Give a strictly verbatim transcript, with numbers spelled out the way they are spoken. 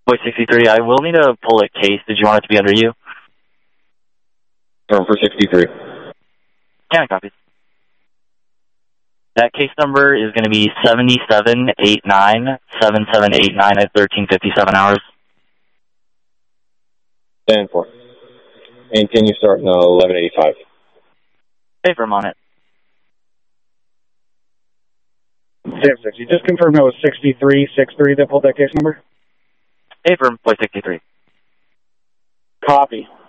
Boy sixty-three, I will need to pull a case. Did you want it to be under you? Firm for sixty-three. Yeah, copies. That case number is going to be seventy-seven eighty-nine, seventy-seven eighty-nine at thirteen fifty-seven hours. ten four. And can you start in eleven eighty-five? Hey, firm on it. Sam six, you just confirmed that was sixty-three sixty-three that pulled that case number? Hey, firm, boy sixty-three. Copy.